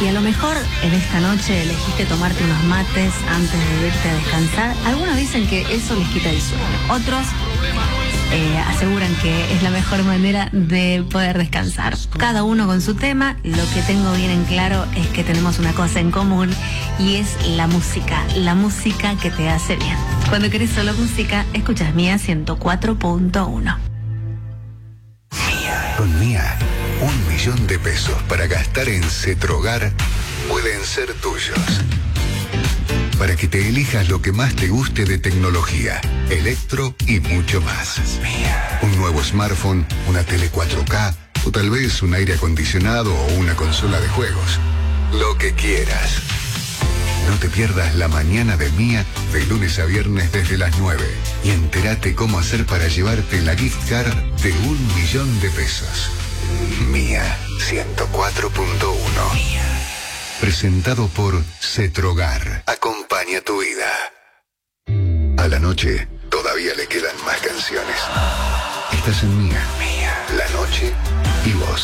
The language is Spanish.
Y a lo mejor en esta noche elegiste tomarte unos mates antes de irte a descansar. Algunos dicen que eso les quita el sueño. Otros aseguran que es la mejor manera de poder descansar. Cada uno con su tema. Lo que tengo bien en claro es que tenemos una cosa en común y es la música que te hace bien. Cuando querés solo música, escuchas Mía 104.1. Con Mía, 1 millón de pesos para gastar en Cetrogar pueden ser tuyos. Para que te elijas lo que más te guste de tecnología, electro y mucho más. Un nuevo smartphone, una tele 4K o tal vez un aire acondicionado o una consola de juegos. Lo que quieras. No te pierdas la mañana de Mía de lunes a viernes desde las 9 y entérate cómo hacer para llevarte la gift card de 1 millón de pesos. Mía 104.1. Presentado por Cetrogar. Acompaña tu vida. A la noche todavía le quedan más canciones. Estás en Mía, la noche y vos.